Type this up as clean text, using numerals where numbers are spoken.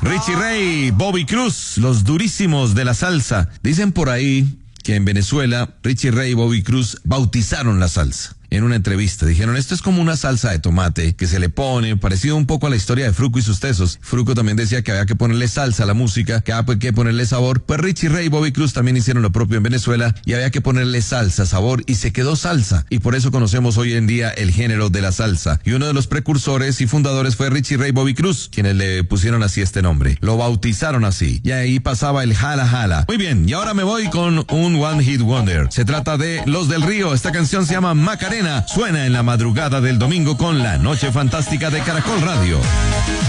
Richie Ray, Bobby Cruz, los durísimos de la salsa. Dicen por ahí que en Venezuela, Richie Ray y Bobby Cruz bautizaron la salsa. En una entrevista dijeron, esto es como una salsa de tomate que se le pone, parecido un poco a la historia de Fruco y sus tesos. Fruco también decía que había que ponerle salsa a la música, que había que ponerle sabor. Pues Richie Ray y Bobby Cruz también hicieron lo propio en Venezuela y había que ponerle salsa, sabor, y se quedó salsa. Y por eso conocemos hoy en día el género de la salsa. Y uno de los precursores y fundadores fue Richie Ray y Bobby Cruz, quienes le pusieron así este nombre. Lo bautizaron así. Y ahí pasaba el jala jala. Muy bien, y ahora me voy con un One Hit Wonder. Se trata de Los del Río. Esta canción se llama Macarena. Suena en la madrugada del domingo con La Noche Fantástica de Caracol Radio.